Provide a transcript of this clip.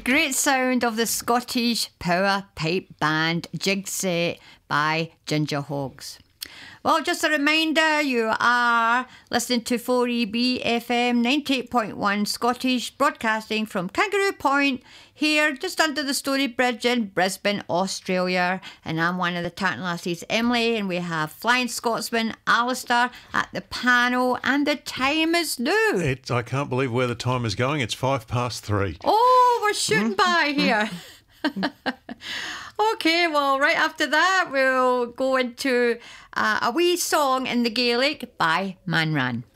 great sound of the Scottish power pipe band Jig Set by Ginger Hogs. Well, just a reminder, you are listening to 4EB FM 98.1 Scottish, broadcasting from Kangaroo Point here, just under the Story Bridge in Brisbane, Australia. And I'm one of the Tartan Lassies, Emily, and we have Flying Scotsman Alistair at the panel, and the time is now. I can't believe where the time is going. It's 3:05. Oh, we're shooting by here. Okay, well, right after that, we'll go into a wee song in the Gaelic by Man Ran.